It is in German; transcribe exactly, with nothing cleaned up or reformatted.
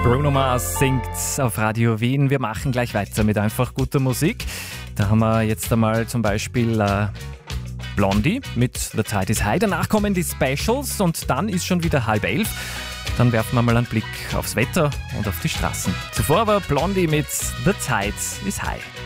Bruno Mars singt auf Radio Wien. Wir machen gleich weiter mit einfach guter Musik. Da haben wir jetzt einmal zum Beispiel äh, Blondie mit The Tide is High. Danach kommen die Specials und dann ist schon wieder halb elf. Dann werfen wir mal einen Blick aufs Wetter und auf die Straßen. Zuvor aber Blondie mit The Tide is High.